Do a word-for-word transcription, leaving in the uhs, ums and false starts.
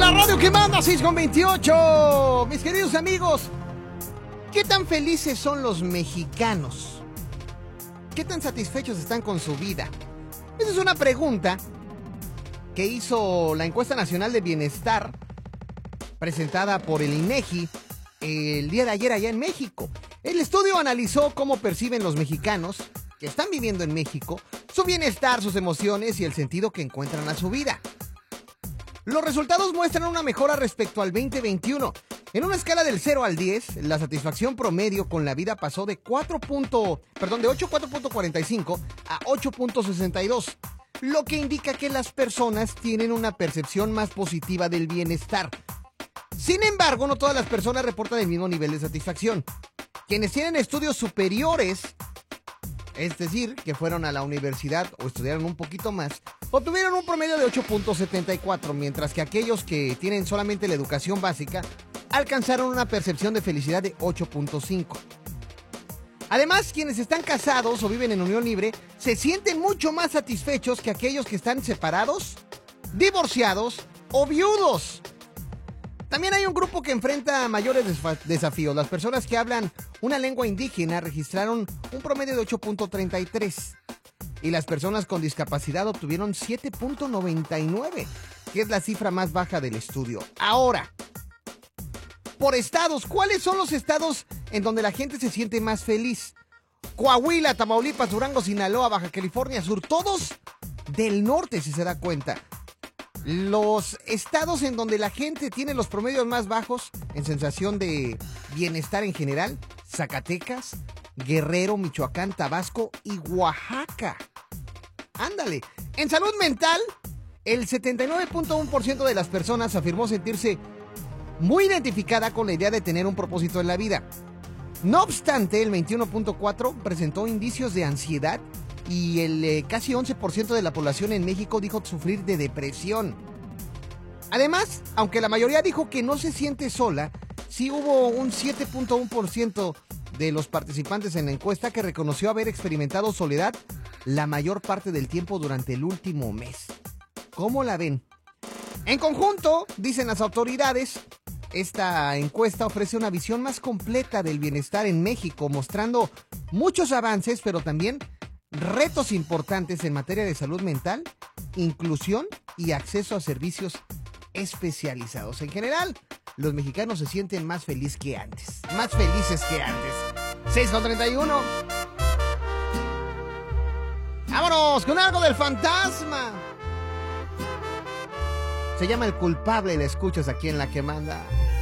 la radio que manda, seis con veintiocho. Mis queridos amigos, ¿qué tan felices son los mexicanos? ¿Qué tan satisfechos están con su vida? Esa es una pregunta que hizo la Encuesta Nacional de Bienestar, presentada por el INEGI el día de ayer allá en México. El estudio analizó cómo perciben los mexicanos que están viviendo en México su bienestar, sus emociones y el sentido que encuentran a su vida. Los resultados muestran una mejora respecto al veinte veintiuno. En una escala del cero al diez, la satisfacción promedio con la vida pasó de cuatro. Perdón, de ocho punto cuarenta y cinco a ocho punto sesenta y dos, lo que indica que las personas tienen una percepción más positiva del bienestar. Sin embargo, no todas las personas reportan el mismo nivel de satisfacción. Quienes tienen estudios superiores, es decir, que fueron a la universidad o estudiaron un poquito más, obtuvieron un promedio de ocho punto setenta y cuatro, mientras que aquellos que tienen solamente la educación básica alcanzaron una percepción de felicidad de ocho punto cinco. Además, quienes están casados o viven en unión libre se sienten mucho más satisfechos que aquellos que están separados, divorciados o viudos. También hay un grupo que enfrenta mayores desafíos. Las personas que hablan una lengua indígena registraron un promedio de ocho punto treinta y tres y las personas con discapacidad obtuvieron siete punto noventa y nueve, que es la cifra más baja del estudio. Ahora, por estados, ¿cuáles son los estados en donde la gente se siente más feliz? Coahuila, Tamaulipas, Durango, Sinaloa, Baja California Sur, todos del norte, si se da cuenta. Los estados en donde la gente tiene los promedios más bajos en sensación de bienestar en general: Zacatecas, Guerrero, Michoacán, Tabasco y Oaxaca. Ándale. En salud mental, el setenta y nueve punto uno por ciento de las personas afirmó sentirse muy identificada con la idea de tener un propósito en la vida. No obstante, el veintiuno punto cuatro por ciento presentó indicios de ansiedad y el eh, casi once por ciento de la población en México dijo sufrir de depresión. Además, aunque la mayoría dijo que no se siente sola, sí hubo un siete punto uno por ciento de los participantes en la encuesta que reconoció haber experimentado soledad la mayor parte del tiempo durante el último mes. ¿Cómo la ven? En conjunto, dicen las autoridades, esta encuesta ofrece una visión más completa del bienestar en México, mostrando muchos avances, pero también retos importantes en materia de salud mental, inclusión y acceso a servicios especializados. En general, los mexicanos se sienten más felices que antes. Más felices que antes. seis con treinta y uno. ¡Vámonos con algo del fantasma! Se llama El Culpable y la escuchas aquí en La Que Manda.